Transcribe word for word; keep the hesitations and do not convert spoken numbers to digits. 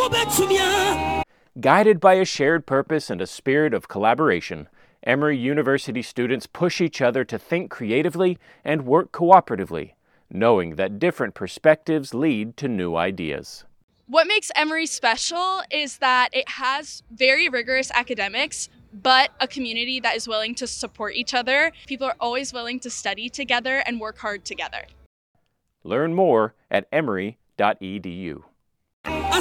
Guided by a shared purpose and a spirit of collaboration, Emory University students push each other to think creatively and work cooperatively, knowing that different perspectives lead to new ideas. What makes Emory special is that it has very rigorous academics, but a community that is willing to support each other. People are always willing to study together and work hard together. Learn more at emory dot e d u.